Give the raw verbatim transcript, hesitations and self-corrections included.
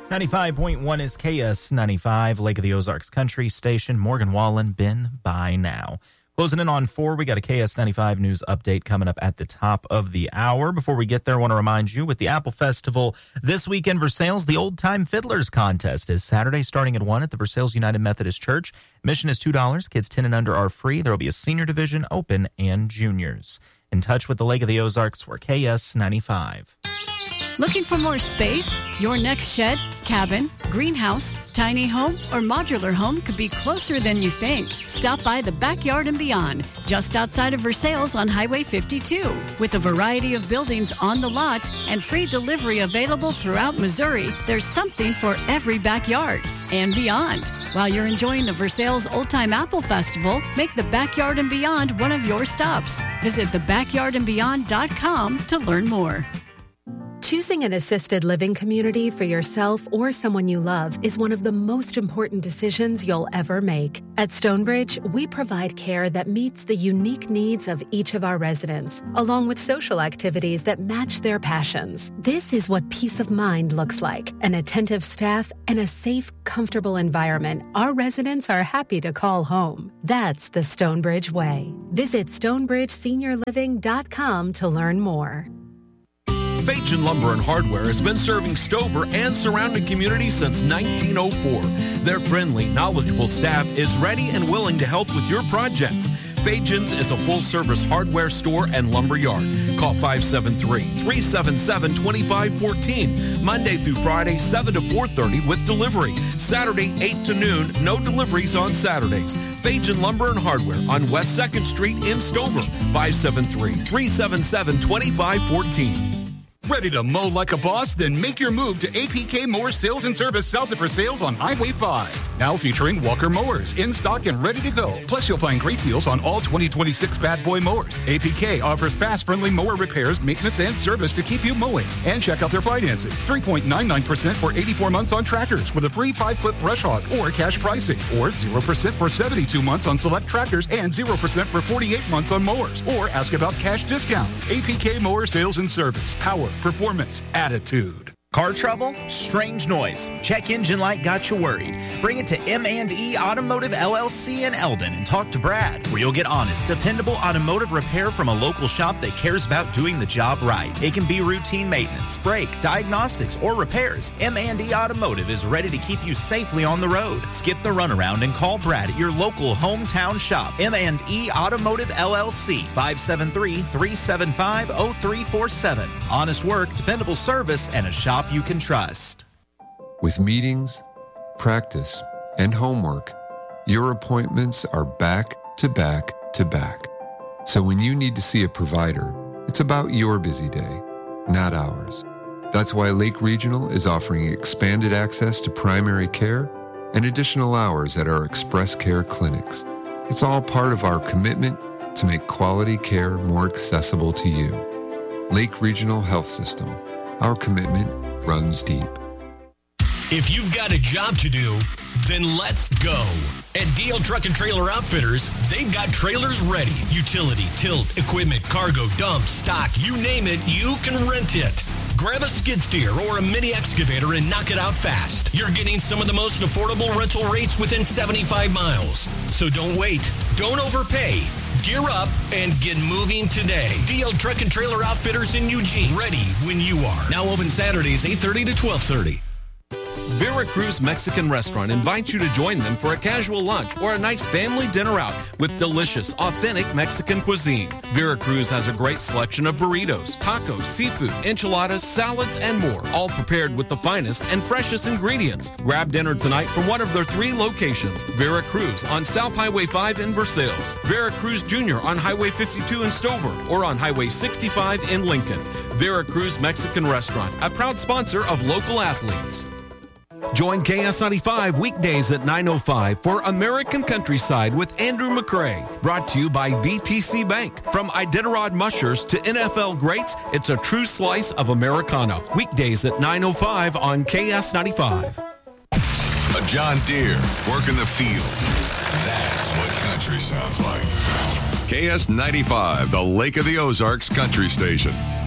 ninety-five point one is K S ninety-five, Lake of the Ozarks Country Station. Morgan Wallen, been by now. Closing in on four, we got a K S ninety-five news update coming up at the top of the hour. Before we get there, I want to remind you, with the Apple Festival this weekend, Versailles, the Old Time Fiddlers Contest is Saturday starting at one at the Versailles United Methodist Church. Admission is two dollars. Kids ten and under are free. There will be a senior division, open, and juniors. In touch with the Lake of the Ozarks for K S ninety-five. Looking for more space? Your next shed, cabin, greenhouse, tiny home, or modular home could be closer than you think. Stop by the Backyard and Beyond, just outside of Versailles on Highway fifty-two. With a variety of buildings on the lot and free delivery available throughout Missouri, there's something for every backyard and beyond. While you're enjoying the Versailles Old Time Apple Festival, make the Backyard and Beyond one of your stops. Visit the backyard and beyond dot com to learn more. Choosing an assisted living community for yourself or someone you love is one of the most important decisions you'll ever make. At Stonebridge, we provide care that meets the unique needs of each of our residents, along with social activities that match their passions. This is what peace of mind looks like: an attentive staff and a safe, comfortable environment our residents are happy to call home. That's the Stonebridge way. Visit stonebridge senior living dot com to learn more. Fajan Lumber and Hardware has been serving Stover and surrounding communities since nineteen oh four. Their friendly, knowledgeable staff is ready and willing to help with your projects. Fajan's is a full-service hardware store and lumber yard. Call five seven three, three seven seven, two five one four. Monday through Friday, seven to four thirty with delivery. Saturday, eight to noon. No deliveries on Saturdays. Fajan Lumber and Hardware on West second Street in Stover. five seven three, three seven seven, two five one four. Ready to mow like a boss? Then make your move to A P K Mower Sales and Service south of Versailles on Highway five. Now featuring Walker mowers in stock and ready to go. Plus, you'll find great deals on all twenty twenty-six Bad Boy mowers. A P K offers fast-friendly mower repairs, maintenance, and service to keep you mowing. And check out their financing. three point nine nine percent for eighty-four months on tractors with a free five-foot brush hog or cash pricing. Or zero percent for seventy-two months on select tractors and zero percent for forty-eight months on mowers. Or ask about cash discounts. A P K Mower Sales and Service. Power, performance, attitude. Car trouble? Strange noise. Check engine light got you worried. Bring it to M and E Automotive L L C in Eldon and talk to Brad, where you'll get honest, dependable automotive repair from a local shop that cares about doing the job right. It can be routine maintenance, brake, diagnostics, or repairs. M and E Automotive is ready to keep you safely on the road. Skip the runaround and call Brad at your local hometown shop. M and E Automotive L L C, five seven three, three seven five, zero three four seven. Honest work, dependable service, and a shop you can trust. With meetings, practice, and homework, your appointments are back to back to back. So when you need to see a provider, it's about your busy day, not ours. That's why Lake Regional is offering expanded access to primary care and additional hours at our Express Care clinics. It's all part of our commitment to make quality care more accessible to you. Lake Regional Health System. Our commitment runs deep. If you've got a job to do, then let's go. At D L Truck and Trailer Outfitters, they've got trailers ready. Utility, tilt, equipment, cargo, dump, stock, you name it, you can rent it. Grab a skid steer or a mini excavator and knock it out fast. You're getting some of the most affordable rental rates within seventy-five miles. So don't wait. Don't overpay. Gear up and get moving today. D L Truck and Trailer Outfitters in Eugene. Ready when you are. Now open Saturdays, eight thirty to twelve thirty. Veracruz Mexican Restaurant invites you to join them for a casual lunch or a nice family dinner out with delicious, authentic Mexican cuisine. Veracruz has a great selection of burritos, tacos, seafood, enchiladas, salads, and more, all prepared with the finest and freshest ingredients. Grab dinner tonight from one of their three locations: Veracruz on South Highway five in Versailles, Veracruz Junior on Highway fifty-two in Stover, or on Highway sixty-five in Lincoln. Veracruz Mexican Restaurant, a proud sponsor of local athletes. Join K S ninety-five weekdays at nine oh five for American Countryside with Andrew McCrae. Brought to you by B T C Bank. From Iditarod mushers to N F L greats, it's a true slice of Americana. Weekdays at nine oh five on K S ninety-five. A John Deere working the field. That's what country sounds like. K S ninety-five, the Lake of the Ozarks Country Station.